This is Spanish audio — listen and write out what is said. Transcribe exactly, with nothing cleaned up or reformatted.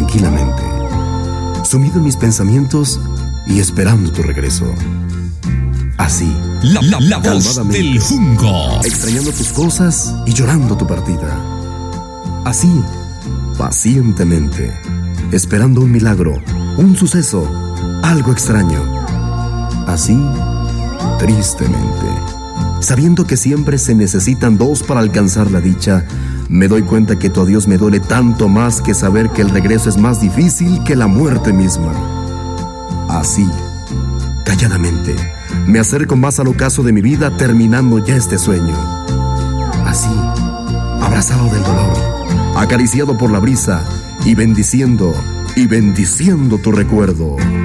tranquilamente, sumido en mis pensamientos y esperando tu regreso. Así, La, la, la voz del Junco. extrañando tus cosas y llorando tu partida. Así, pacientemente, esperando un milagro, un suceso, algo extraño. Así, tristemente, sabiendo que siempre se necesitan dos para alcanzar la dicha, me doy cuenta que tu adiós me duele tanto más que saber que el regreso es más difícil que la muerte misma. Así, calladamente, me acerco más al ocaso de mi vida, terminando ya este sueño. Así, abrazado del dolor, acariciado por la brisa y bendiciendo, y bendiciendo tu recuerdo.